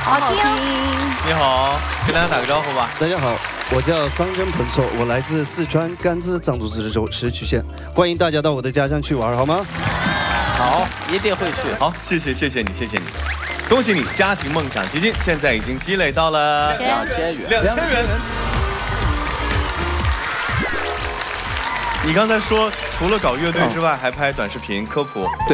好听。 你好，跟大家打个招呼吧。 大家好，我叫桑真彭硕，我来自四川甘孜藏族自治州石渠县，欢迎大家到我的家乡去玩，好吗？ 好，一定会去。 好，谢谢你。恭喜你，家庭梦想基金现在已经积累到了 2000元。 2000元。你刚才说除了搞乐队之外，还拍短视频科普。